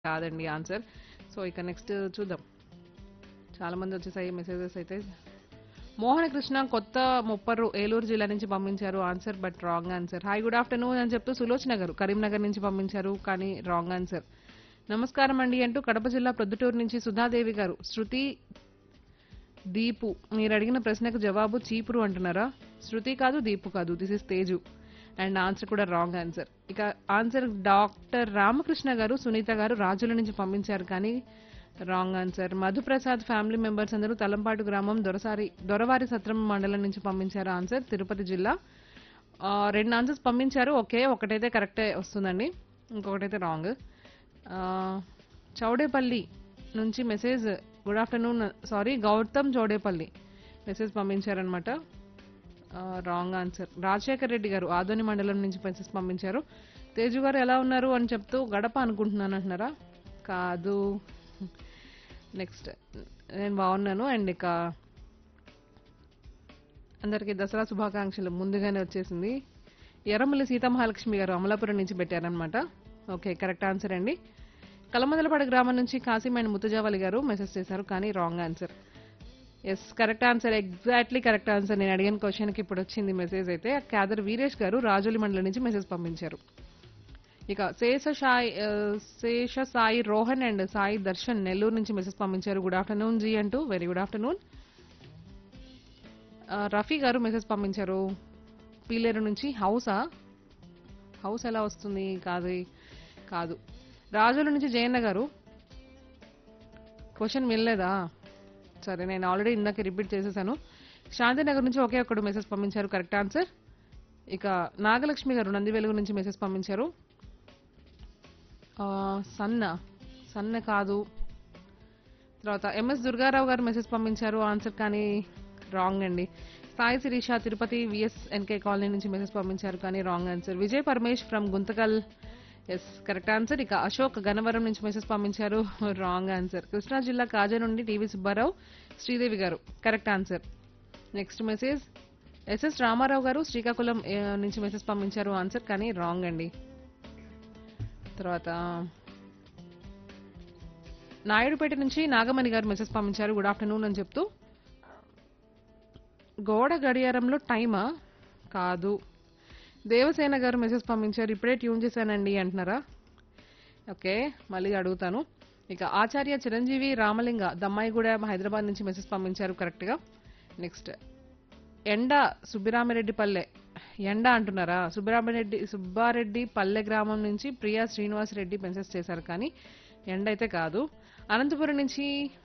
కాదండి answer. So ఇక next చూద్దాం. చాలా మంది వచ్చేసాయి మెసేజెస్ అయితే. మోహనకృష్ణ కొత్త ముప్పరు ఏలూరు జిల్లా నుంచి పంపించారు answer, but wrong answer. Hi good afternoon అని చెప్తూ సులోచన గారు కరీంనగర్ నుంచి పంపించారు, కానీ రాంగ్ ఆన్సర్. నమస్కారం అండి అంటూ కడప జిల్లా ప్రొద్దుటూరు నుంచి సుధాదేవి గారు, శృతి దీపు మీరు అడిగిన ప్రశ్నకు జవాబు చీపురు అంటున్నారా? శృతి కాదు, దీపు కాదు, this is Teju. And answer కూడా రాంగ్ ఆన్సర్. ఇక ఆన్సర్ డాక్టర్ రామకృష్ణ గారు, సునీత గారు రాజుల నుంచి పంపించారు, కానీ wrong answer. Madhu Prasad family members అందరూ తలంపాటు గ్రామం దొరవారి సత్రం మండలం నుంచి పంపించారు ఆన్సర్, తిరుపతి జిల్లా. రెండు ఆన్సర్స్ పంపించారు, ఓకే ఒకటైతే కరెక్టే వస్తుందండి, ఇంకొకటైతే రాంగ్. చౌడేపల్లి నుంచి message good afternoon, sorry Gautam Chowdepalli message పంపించారనమాట, రాంగ్ ఆన్సర్. రాజశేఖర్ రెడ్డి గారు ఆదోని మండలం నుంచి మెసేజ్ పంపించారు. తేజు గారు ఎలా ఉన్నారు అని చెప్తూ గడప అనుకుంటున్నాను అంటున్నారా? కాదు. నెక్స్ట్ నేను బాగున్నాను. అండ్ ఇక అందరికీ దసరా శుభాకాంక్షలు ముందుగానే వచ్చేసింది. ఎర్రమల్లి సీతామహాలక్ష్మి గారు అమలాపురం నుంచి పెట్టారనమాట, ఓకే కరెక్ట్ ఆన్సర్ అండి. కలమందలపాడు గ్రామం నుంచి కాసిం అండ్ ముతుజావలి గారు మెసేజ్ చేశారు, కానీ wrong answer. Yes correct answer, exactly correct answer. నేను అడిగిన క్వశ్చన్కి ఇప్పుడు వచ్చింది మెసేజ్ అయితే. క్యాదర్ వీరేష్ గారు రాజోలి మండలం నుంచి మెసేజ్ పంపించారు. ఇక శేష సాయి రోహన్ అండ్ సాయి దర్శన్ నెల్లూరు నుంచి మెసేజ్ పంపించారు. గుడ్ ఆఫ్టర్నూన్ జీ అంటూ, వెరీ గుడ్ ఆఫ్టర్నూన్. రఫీ గారు మెసేజ్ పంపించారు పీలేరు నుంచి. హౌస్ ఎలా వస్తుంది? కాదు. రాజుల నుంచి జయన్న గారు, క్వశ్చన్ వినలేదా? సరే నేను ఆల్రెడీ ఇందాక రిపీట్ చేసేసాను. శాంతినగర్ నుంచి ఒకే ఒక్కడు మెసేజ్ పంపించారు, కరెక్ట్ ఆన్సర్. ఇక నాగలక్ష్మి గారు నంది వెలుగు నుంచి మెసేజ్ పంపించారు. సన్న కాదు. తర్వాత ఎంఎస్ దుర్గారావు గారు మెసేజ్ పంపించారు ఆన్సర్, కానీ రాంగ్ అండి. సాయి శిరీష తిరుపతి విఎస్ఎన్కే కాలనీ నుంచి మెసేజ్ పంపించారు, కానీ wrong answer. Vijay Paramesh from Guntakal, yes correct answer. ఇక అశోక్ గన్నవరం నుంచి మెసేజ్ పంపించారు, రాంగ్ ఆన్సర్. కృష్ణా జిల్లా కాజా నుండి టీవీ సుబ్బారావు శ్రీదేవి గారు, correct answer. Next message SS Ramarao గారు శ్రీకాకుళం నుంచి మెసేజ్ పంపించారు ఆన్సర్, కానీ రాంగ్ అండి. తర్వాత నాయుడుపేట నుంచి నాగమణి గారు మెసేజ్ పంపించారు, గుడ్ ఆఫ్టర్నూన్ అని చెప్తూ. గోడ గడియారంలో టైమా? కాదు. దేవసేన గారు మెసేజ్ పంపించారు, ఇప్పుడే ట్యూన్ చేశానండి అంటున్నారా? ఓకే మళ్ళీ అడుగుతాను. ఇక ఆచార్య చిరంజీవి రామలింగ దమ్మాయిగూడ హైదరాబాద్ నుంచి మెసేజ్ పంపించారు కరెక్ట్గా. నెక్స్ట్ ఎండ సుబ్బిరామిరెడ్డి పల్లె, ఎండ అంటున్నారా? సుబ్బారెడ్డి పల్లె గ్రామం నుంచి ప్రియా శ్రీనివాస్ రెడ్డి మెసేజ్ చేశారు, కానీ ఎండ అయితే కాదు. అనంతపురం నుంచి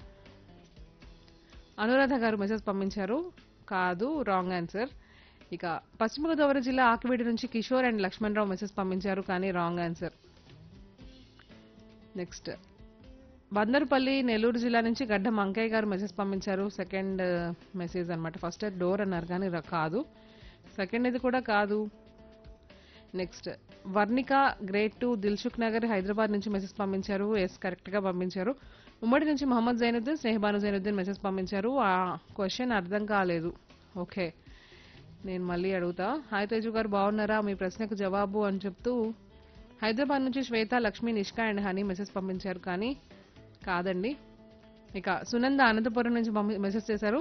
అనురాధ గారు మెసేజ్ పంపించారు, కాదు, రాంగ్ ఆన్సర్. ఇక పశ్చిమ గోదావరి జిల్లా ఆకివీడి నుంచి Kishore and Laxman Rao message పంపించారు, కానీ wrong answer. Next Bandarupalli Nellore జిల్లా నుంచి గడ్డం అంకయ్య గారు మెసేజ్ పంపించారు, సెకండ్ మెసేజ్ అనమాట. ఫస్ట్ డోర్ అన్నారు, కానీ కాదు. సెకండ్ ఇది కూడా కాదు. నెక్స్ట్ వర్ణిక గ్రేట్ 2 దిల్సుఖ్ నగర్ హైదరాబాద్ నుంచి మెసేజ్ పంపించారు, ఎస్ కరెక్ట్ గా పంపించారు. ఉమ్మడి నుంచి మొహమ్మద్ జైనుద్దీన్ స్నేహబాను జైనుద్దీన్ మెసేజ్ పంపించారు, ఆ క్వశ్చన్ అర్థం కాలేదు. ఓకే నేను మళ్ళీ అడుగుతా. హాయ్ తేజు గారు బాగున్నారా, మీ ప్రశ్నకు జవాబు అని చెప్తూ హైదరాబాద్ నుంచి శ్వేత Lakshmi Nishka and honey message పంపించారు, కానీ కాదండి. ఇక సునంద అనంతపురం నుంచి మెసేజ్ చేశారు,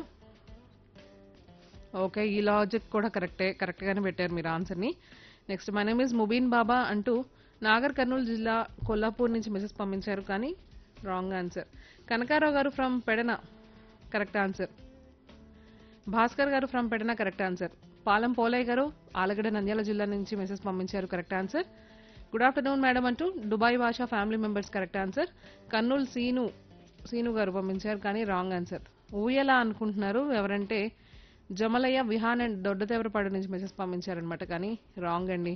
ఓకే ఈ లాజిక్ కూడా కరెక్ట్గానే పెట్టారు మీరు ఆన్సర్ని. Next my name is Mubeen బాబా అంటూ నాగర్ కర్నూలు జిల్లా కొల్లాపూర్ నుంచి మెసేజ్ పంపించారు, కానీ రాంగ్ ఆన్సర్. కనకారావు గారు from Pedana, correct answer. Bhaskar గారు from Pedana, correct answer. Palem Polayya గారు ఆలగడ్డ నంద్యాల జిల్లా నుంచి మెసేజ్ పంపించారు, correct answer. Good afternoon madam అంటూ దుబాయ్ భాషా family members, correct answer. Kurnool scene గారు పంపించారు, కానీ రాంగ్ ఆన్సర్. ఊయలా అనుకుంటున్నారు ఎవరంటే జమలయ్య విహాన్ అండ్ దొడ్డదేవరపాడు నుంచి మెసేజ్ పంపించారనమాట, కానీ రాంగ్ అండి.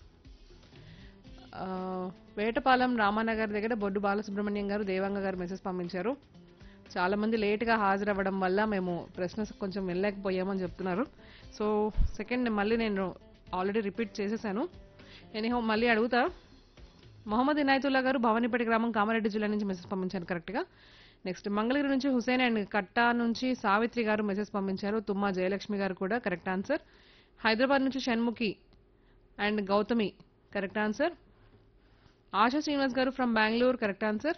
వేటపాలెం రామానగర్ దగ్గర బొడ్డు బాలసుబ్రహ్మణ్యం గారు దేవాంగ గారు మెసేజ్ పంపించారు. చాలా మంది లేట్గా హాజరవ్వడం వల్ల మేము ప్రశ్న కొంచెం వెళ్ళలేకపోయామని చెప్తున్నారు. సో సెకండ్ మళ్ళీ నేను ఆల్రెడీ రిపీట్ చేసేసాను, ఎనీహౌ మళ్ళీ అడుగుతా. మొహమ్మద్ ఇనాయతుల్లా గారు భవానీపేట గ్రామం కామారెడ్డి జిల్లా నుంచి మెసేజ్ పంపించారు కరెక్ట్గా. నెక్స్ట్ మంగళగిరి నుంచి హుసేన్ అండ్ కట్టా నుంచి సావిత్రి గారు మెసేజ్ పంపించారు, తుమ్మా జయలక్ష్మి గారు కూడా కరెక్ట్ ఆన్సర్. హైదరాబాద్ నుంచి Shanmukhi and Gautami, correct answer. ASHA Srinivas గారు ఫ్రమ్ బెంగళూరు, కరెక్ట్ ఆన్సర్.